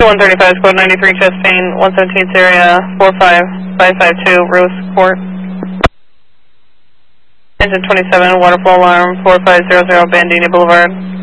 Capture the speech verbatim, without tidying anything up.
one thirty-five, code ninety-three, Chastain, one seventeenth area, four five five five two, Rose Court. Engine twenty-seven, water flow alarm, four five zero zero, Bandini Boulevard.